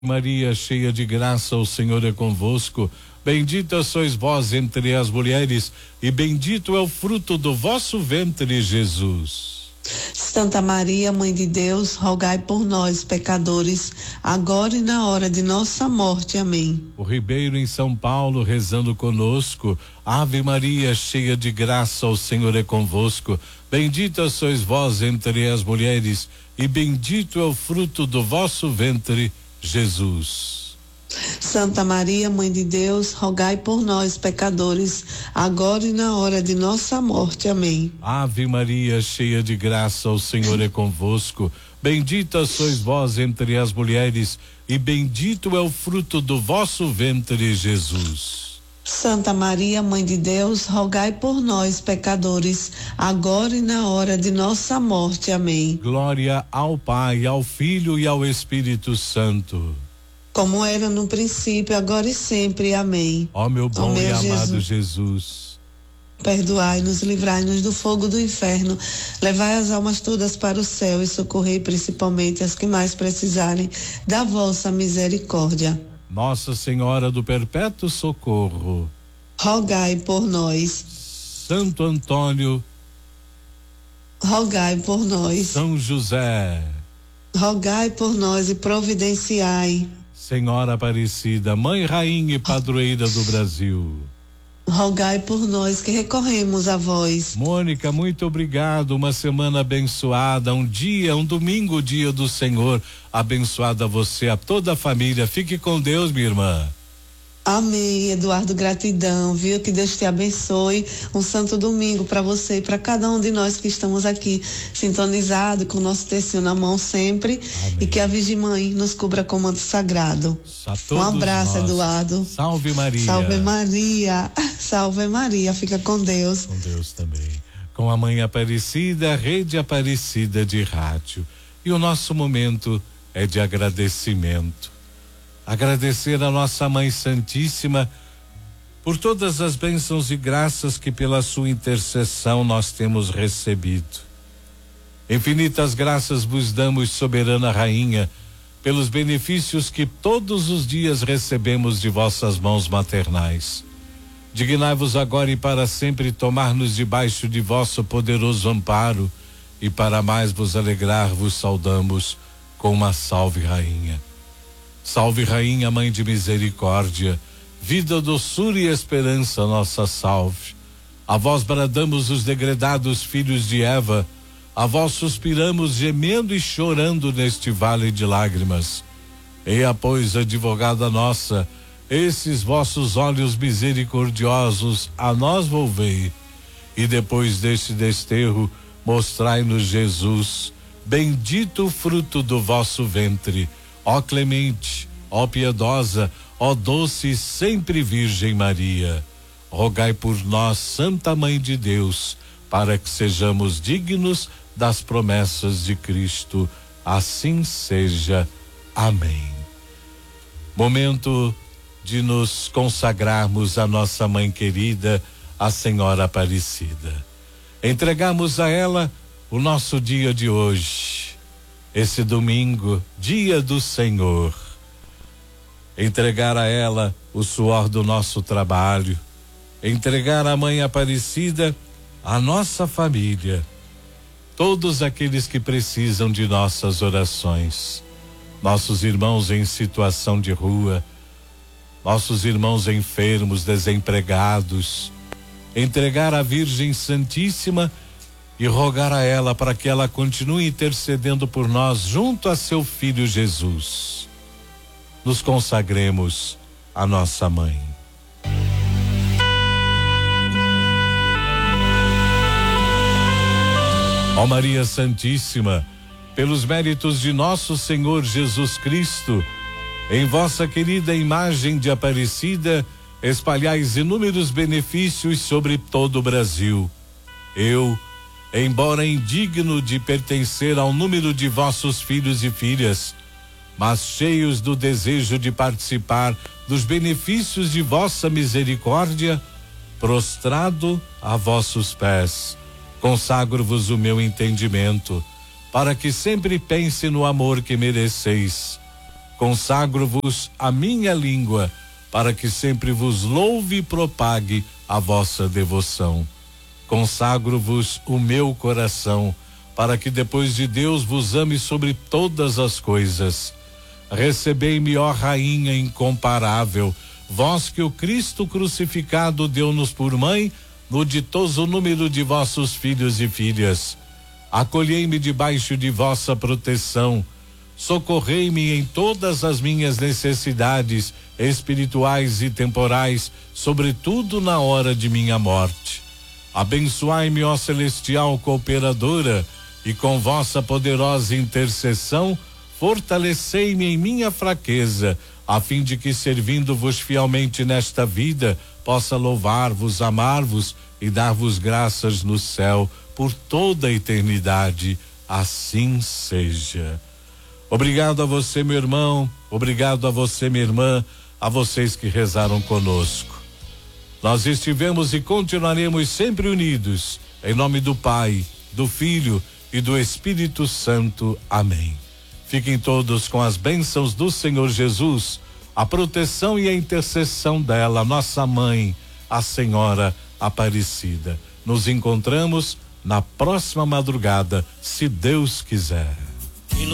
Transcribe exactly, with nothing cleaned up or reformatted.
Maria, cheia de graça, o Senhor é convosco. Bendita sois vós entre as mulheres, e bendito é o fruto do vosso ventre, Jesus. Santa Maria, Mãe de Deus, rogai por nós, pecadores, agora e na hora de nossa morte. Amém. O Ribeiro em São Paulo, rezando conosco. Ave Maria, cheia de graça, o Senhor é convosco. Bendita sois vós entre as mulheres, e bendito é o fruto do vosso ventre, Jesus. Santa Maria, Mãe de Deus, rogai por nós, pecadores, agora e na hora de nossa morte. Amém. Ave Maria, cheia de graça, o Senhor é convosco. Bendita sois vós entre as mulheres, e bendito é o fruto do vosso ventre, Jesus. Santa Maria, Mãe de Deus, rogai por nós, pecadores, agora e na hora de nossa morte. Amém. Glória ao Pai, ao Filho e ao Espírito Santo. Como era no princípio, agora e sempre. Amém. Ó meu bom Ó meu e amado Jesus, Jesus, perdoai-nos, livrai-nos do fogo do inferno, levai as almas todas para o céu e socorrei principalmente as que mais precisarem da vossa misericórdia. Nossa Senhora do Perpétuo Socorro, rogai por nós. Santo Antônio, rogai por nós. São José, rogai por nós e providenciai. Senhora Aparecida, Mãe, Rainha e Padroeira do Brasil, rogai por nós que recorremos a vós. Mônica, muito obrigado, uma semana abençoada, um dia, um domingo, dia do Senhor, abençoada você, a toda a família, fique com Deus, minha irmã. Amém, Eduardo, gratidão, viu? Que Deus te abençoe, um santo domingo para você e para cada um de nós que estamos aqui sintonizado com o nosso tercinho na mão sempre. Amém. E que a Virgem Mãe nos cubra com o manto sagrado. Um abraço, nós. Eduardo. Salve Maria. Salve Maria, salve Maria, fica com Deus. Com Deus também. Com a Mãe Aparecida, Rede Aparecida de Rádio. E o nosso momento é de agradecimento. Agradecer a nossa Mãe Santíssima por todas as bênçãos e graças que pela sua intercessão nós temos recebido. Infinitas graças vos damos, soberana Rainha, pelos benefícios que todos os dias recebemos de vossas mãos maternais. Dignai-vos agora e para sempre tomar-nos debaixo de vosso poderoso amparo, e para mais vos alegrar vos saudamos com uma salve Rainha. Salve Rainha, Mãe de Misericórdia, vida, doçura e esperança, nossa salve. A vós bradamos os degredados filhos de Eva, a vós suspiramos gemendo e chorando neste vale de lágrimas. Eia, pois, advogada nossa, esses vossos olhos misericordiosos a nós volvei, e depois deste desterro mostrai-nos Jesus, bendito o fruto do vosso ventre. Ó clemente, ó piedosa, ó doce e sempre Virgem Maria, rogai por nós, Santa Mãe de Deus, para que sejamos dignos das promessas de Cristo. Assim seja. Amém. Momento de nos consagrarmos à nossa Mãe querida, a Senhora Aparecida. Entregamos a ela o nosso dia de hoje. Esse domingo, dia do Senhor, entregar a ela o suor do nosso trabalho, entregar à Mãe Aparecida a nossa família, todos aqueles que precisam de nossas orações, nossos irmãos em situação de rua, nossos irmãos enfermos, desempregados, entregar à Virgem Santíssima e rogar a ela para que ela continue intercedendo por nós junto a seu Filho Jesus. Nos consagremos à nossa Mãe. Ó Maria Santíssima, pelos méritos de nosso Senhor Jesus Cristo, em vossa querida imagem de Aparecida, espalhais inúmeros benefícios sobre todo o Brasil. Eu, embora indigno de pertencer ao número de vossos filhos e filhas, mas cheios do desejo de participar dos benefícios de vossa misericórdia, prostrado a vossos pés, consagro-vos o meu entendimento, para que sempre pense no amor que mereceis. Consagro-vos a minha língua, para que sempre vos louve e propague a vossa devoção. Consagro-vos o meu coração, para que depois de Deus vos ame sobre todas as coisas. Recebei-me, ó Rainha incomparável, vós que o Cristo crucificado deu-nos por mãe, no ditoso número de vossos filhos e filhas. Acolhei-me debaixo de vossa proteção, socorrei-me em todas as minhas necessidades espirituais e temporais, sobretudo na hora de minha morte. Abençoai-me, ó celestial cooperadora, e com vossa poderosa intercessão, fortalecei-me em minha fraqueza, a fim de que, servindo-vos fielmente nesta vida, possa louvar-vos, amar-vos e dar-vos graças no céu por toda a eternidade. Assim seja. Obrigado a você, meu irmão, obrigado a você, minha irmã, a vocês que rezaram conosco. Nós estivemos e continuaremos sempre unidos, em nome do Pai, do Filho e do Espírito Santo. Amém. Fiquem todos com as bênçãos do Senhor Jesus, a proteção e a intercessão dela, nossa mãe, a Senhora Aparecida. Nos encontramos na próxima madrugada, se Deus quiser.